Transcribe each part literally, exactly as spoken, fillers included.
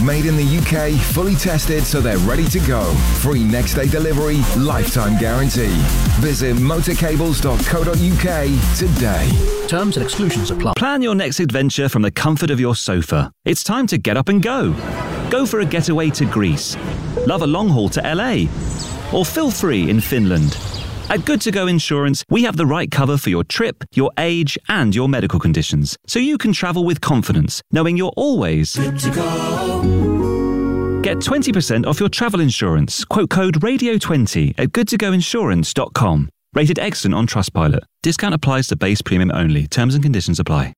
Made in the U K, fully tested so they're ready to go. Free next day delivery, lifetime guarantee. Visit motorcables dot co dot uk today. Terms and exclusions apply. Plan your next adventure from the comfort of your sofa. It's time to get up and go. Go for a getaway to Greece. Love a long haul to L A. Or feel free in Finland. At Good To Go Insurance, we have the right cover for your trip, your age, and your medical conditions, so you can travel with confidence, knowing you're always good to go. Get twenty percent off your travel insurance. Quote code radio twenty at good to go insurance dot com. Rated excellent on Trustpilot. Discount applies to base premium only. Terms and conditions apply.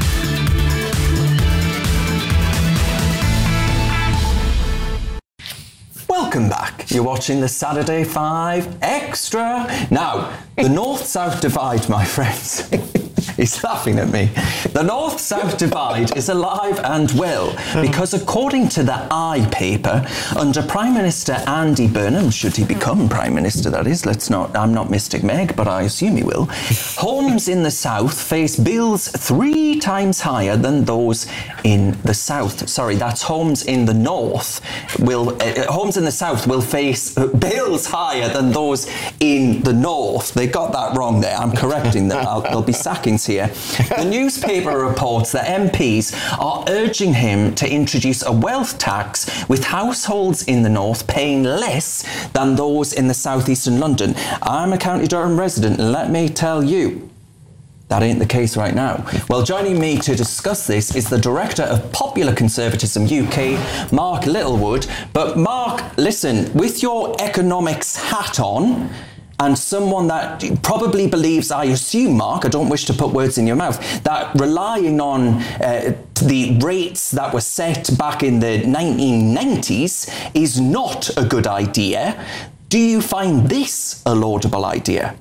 Welcome back. You're watching the Saturday Five Extra. Now, the North-South divide, my friends. He's laughing at me. The North-South divide is alive and well because according to the I paper, under Prime Minister Andy Burnham, should he become Prime Minister, that is, let's not, I'm not Mystic Meg, but I assume he will, homes in the South face bills three times higher than those in the South. Sorry, that's homes in the North will, uh, homes in the South will face bills higher than those in the North. They got that wrong there. I'm correcting them. I'll, they'll be sacking here. The newspaper reports that M Ps are urging him to introduce a wealth tax with households in the North paying less than those in the southeastern London. I'm a County Durham resident, and let me tell you, that ain't the case right now. Well, joining me to discuss this is the Director of Popular Conservatism U K, Mark Littlewood. But Mark, listen, with your economics hat on, and someone that probably believes, I assume, Mark, I don't wish to put words in your mouth, that relying on uh, the rates that were set back in the nineteen nineties is not a good idea. Do you find this a laudable idea?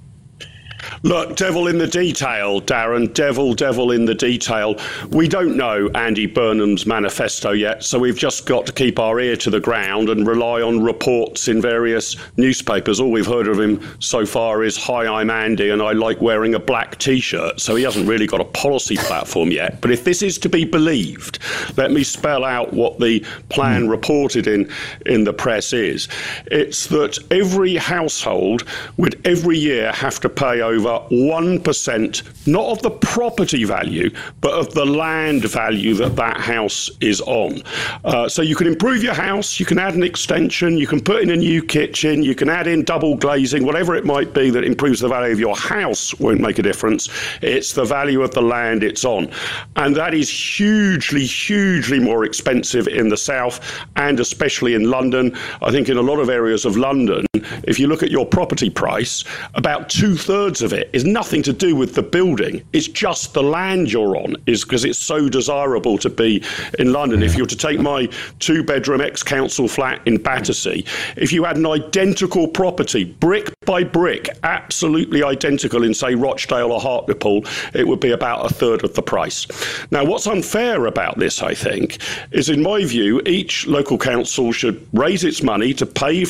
Look, devil in the detail, Darren, devil, devil in the detail. We don't know Andy Burnham's manifesto yet, so we've just got to keep our ear to the ground and rely on reports in various newspapers. All we've heard of him so far is, hi, I'm Andy and I like wearing a black T-shirt, so he hasn't really got a policy platform yet. But if this is to be believed, let me spell out what the plan reported in, in the press is. It's that every household would every year have to pay over one percent, not of the property value, but of the land value that that house is on. Uh, so you can improve your house, you can add an extension, you can put in a new kitchen, you can add in double glazing, whatever it might be that improves the value of your house won't make a difference. It's the value of the land it's on. And that is hugely, hugely more expensive in the south and especially in London. I think in a lot of areas of London, if you look at your property price, about two thirds of it is nothing to do with the building. It's just the land you're on, is because it's so desirable to be in London. If you were to take my two bedroom ex-council flat in Battersea, if you had an identical property, brick by brick, absolutely identical in, say, Rochdale or Hartlepool, it would be about a third of the price. Now, what's unfair about this, I think, is in my view, each local council should raise its money to pay